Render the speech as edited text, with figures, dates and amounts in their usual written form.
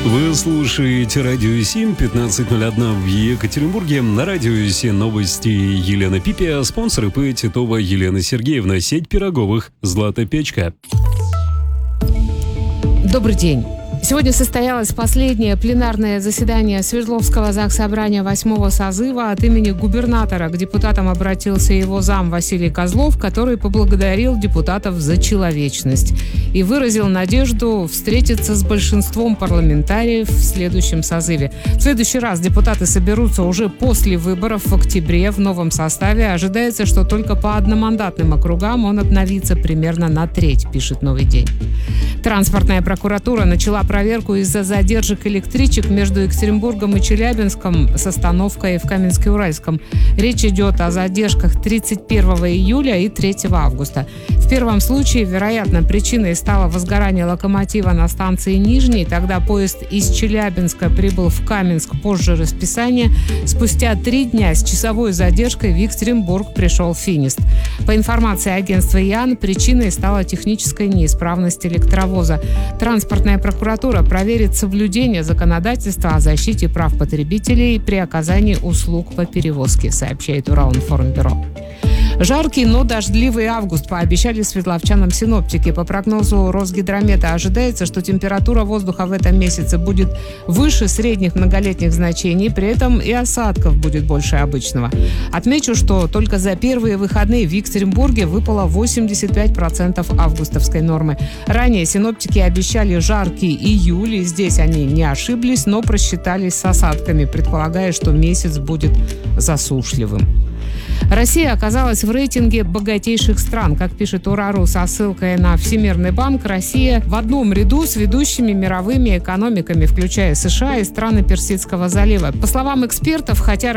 Вы слушаете Радио 7, 15:01 в Екатеринбурге. На Радио 7 новости Елена Пипия, спонсор ИП Титова Елена Сергеевна, сеть пироговых «Злата Печка». Добрый день. Сегодня состоялось последнее пленарное заседание Свердловского заксобрания 8-го созыва. От имени губернатора к депутатам обратился его зам Василий Козлов, который поблагодарил депутатов за человечность и выразил надежду встретиться с большинством парламентариев в следующем созыве. В следующий раз депутаты соберутся уже после выборов в октябре в новом составе. Ожидается, что только по одномандатным округам он обновится примерно на треть, пишет «Новый день». Транспортная прокуратура начала проверку из-за задержек электричек между Екатеринбургом и Челябинском с остановкой в Каменске-Уральском. Речь идет о задержках 31 июля и 3 августа. В первом случае, вероятно, причиной стало возгорание локомотива на станции Нижний. Тогда поезд из Челябинска прибыл в Каменск позже расписания. Спустя 3 дня с часовой задержкой в Екатеринбург пришел «Финист». По информации агентства ИАН, причиной стала техническая неисправность электровоза. Транспортная прокуратура проверит соблюдение законодательства о защите прав потребителей при оказании услуг по перевозке, сообщает Уралинформбюро. Жаркий, но дождливый август пообещали свердловчанам синоптики. По прогнозу Росгидромета ожидается, что температура воздуха в этом месяце будет выше средних многолетних значений, при этом и осадков будет больше обычного. Отмечу, что только за первые выходные в Екатеринбурге выпало 85% августовской нормы. Ранее синоптики обещали жаркий июль, и здесь они не ошиблись, но просчитались с осадками, предполагая, что месяц будет засушливым. Россия оказалась в рейтинге богатейших стран. Как пишет Урару со ссылкой на Всемирный банк, Россия в одном ряду с ведущими мировыми экономиками, включая США и страны Персидского залива. По словам экспертов, хотя